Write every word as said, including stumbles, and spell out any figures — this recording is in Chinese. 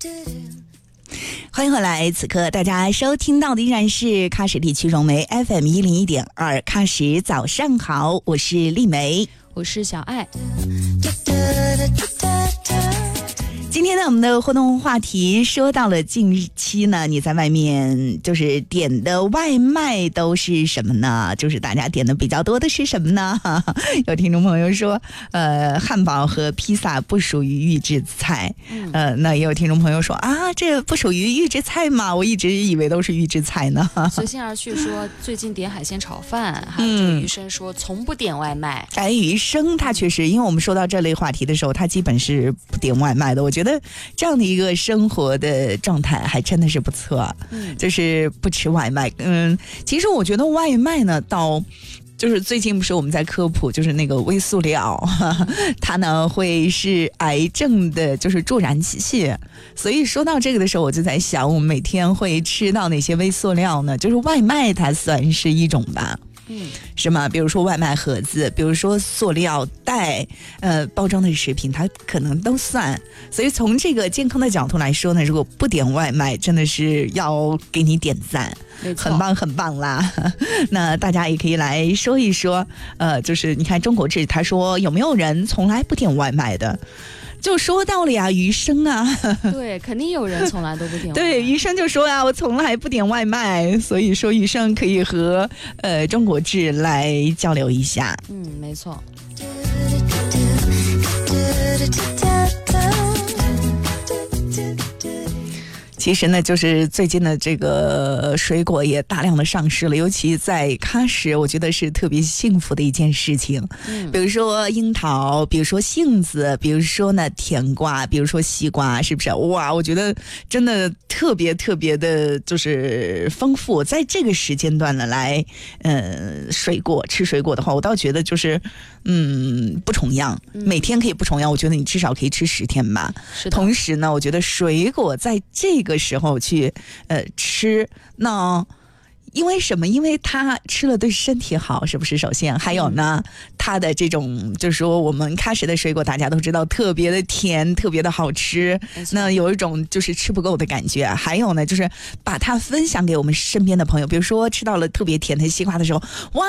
欢迎回来，此刻大家收听到的依然是喀什地区融媒 F M 一零一点二，喀什早上好，我是丽梅， 我是小爱。 今天呢，我们的互动话题说到了近期呢，你在外面就是点的外卖都是什么呢？就是大家点的比较多的是什么呢？有听众朋友说，呃，汉堡和披萨不属于预制菜，嗯、呃，那也有听众朋友说啊，这不属于预制菜吗？我一直以为都是预制菜呢。 随心而去说最近点海鲜炒饭，还有这个余生说从不点外卖。 哎，余生他确实，因为我们说到这类话题的时候，他基本是不点外卖的。我觉得这样的一个生活的状态还真的是不错，嗯，就是不吃外卖。嗯，其实我觉得外卖呢，到就是最近不是我们在科普，就是那个微塑料，它呢会是癌症的，就是助燃器。所以说到这个的时候，我就在想，我们每天会吃到哪些微塑料呢？就是外卖它算是一种吧。嗯，是吗？比如说外卖盒子，比如说塑料袋，呃，包装的食品，它可能都算。所以从这个健康的角度来说呢，如果不点外卖，真的是要给你点赞，很棒很棒啦。那大家也可以来说一说，呃，就是你看中国志他说有没有人从来不点外卖的？就说到了呀，余生啊， 对，肯定有人从来都不点外卖。 对，余生就说呀，我从来不点外卖，所以说余生可以和呃中国志来交流一下。 嗯，没错。 其实呢，就是最近的这个水果也大量的上市了，尤其在喀什，我觉得是特别幸福的一件事情。嗯，比如说樱桃，比如说杏子，比如说呢甜瓜，比如说西瓜，是不是？哇，我觉得真的特别特别的，就是丰富。在这个时间段呢，来呃水果吃水果的话，我倒觉得就是嗯不重样，每天可以不重样，我觉得你至少可以吃十天吧。 是的。 同时呢，我觉得水果在这个时候去呃吃，那因为什么？因为它吃了对身体好，是不是？首先还有呢，它的这种就是说我们喀什的水果大家都知道特别的甜，特别的好吃，那有一种就是吃不够的感觉。还有呢，就是把它分享给我们身边的朋友，比如说吃到了特别甜的西瓜的时候，哇，